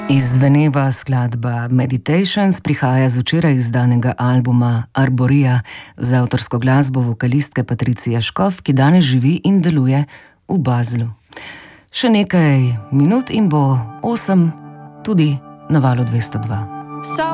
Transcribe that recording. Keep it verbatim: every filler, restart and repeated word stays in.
Izzveneva skladba Meditations prihaja z včeraj izdanega albuma Arboria z avtorsko glasbo vokalistke Patricije Škof, ki danes živi in deluje v Baslu. Še nekaj minut in bo osem tudi na Valu dvesto dva.